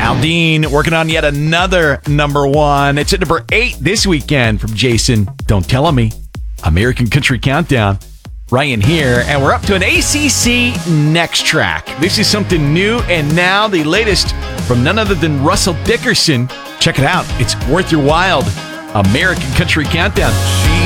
Aldean working on yet another number one. It's at number 8 this weekend from Jason. Don't Tell Me. American Country Countdown. Ryan here, and we're up to an ACC Next Track. This is something new, and now the latest from none other than Russell Dickerson. Check it out. It's worth your while. American Country Countdown. She